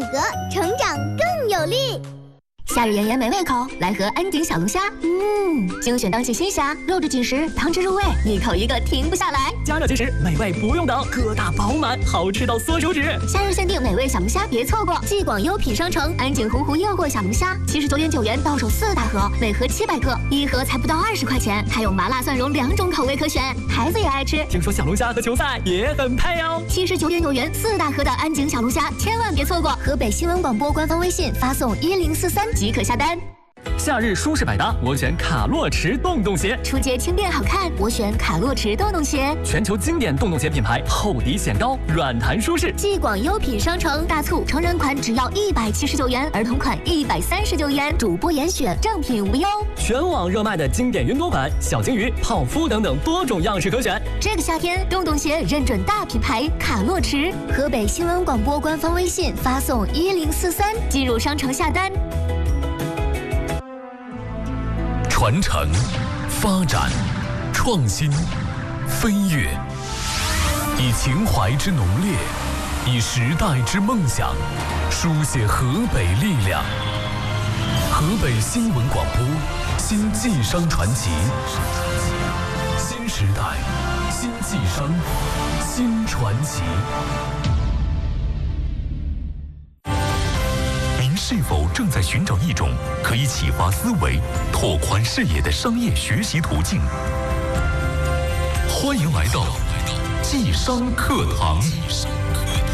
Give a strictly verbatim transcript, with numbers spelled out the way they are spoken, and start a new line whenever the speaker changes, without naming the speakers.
格，成长更有力。
夏日炎炎没胃口，来盒安井小龙虾。嗯，精选当季新虾，肉质紧实，汤汁入味，一口一个停不下来。
加热即食，美味不用等，个大饱满，好吃到缩手指。
夏日限定美味小龙虾，别错过！继广优品商城安井鸿鹄诱惑小龙虾，七十九点九元到手四大盒，每盒七百克，一盒才不到二十块钱，还有麻辣蒜蓉两种口味可选，孩子也爱吃。
听说小龙虾和球赛也很配哦。
七十九点九元四大盒的安井小龙虾，千万别错过！河北新闻广播官方微信发送一零四三即可下单。
夏日舒适百搭，我选卡洛驰洞洞鞋。
出街轻便好看，我选卡洛驰洞洞鞋。
全球经典洞洞鞋品牌，厚底显高，软弹舒适。
继广优品商城大促，成人款只要一百七十九元，儿童款一百三十九元，主播严选，正品无忧。
全网热卖的经典云朵款、小金鱼、泡芙等等多种样式可选。
这个夏天，洞洞鞋认准大品牌卡洛驰。河北新闻广播官方微信发送一零四三，进入商城下单。
传承、发展、创新、飞跃，以情怀之浓烈，以时代之梦想，书写河北力量。河北新闻广播，新晋商传奇，新时代，新晋商，新传奇。是否正在寻找一种可以启发思维、拓宽视野的商业学习途径？欢迎来到晋商课堂。